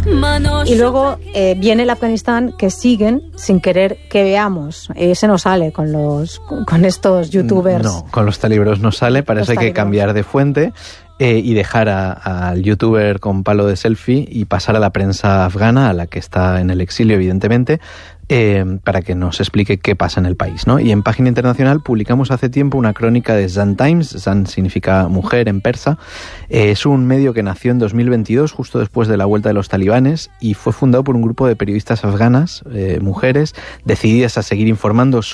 Y luego viene el Afganistán que siguen sin querer que veamos. Ese no sale con estos youtubers. No, con los talibros no sale, para eso hay que cambiar de fuente. Y dejar al youtuber con palo de selfie y pasar a la prensa afgana, a la que está en el exilio, evidentemente, para que nos explique qué pasa en el país, ¿no? Y en Página Internacional publicamos hace tiempo una crónica de Zan Times. Zan significa mujer en persa. Es un medio que nació en 2022, justo después de la vuelta de los talibanes, y fue fundado por un grupo de periodistas afganas, mujeres, decididas a seguir informando